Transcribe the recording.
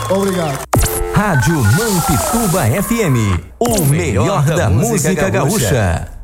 Obrigado. Rádio Mampituba FM, o melhor da música gaúcha.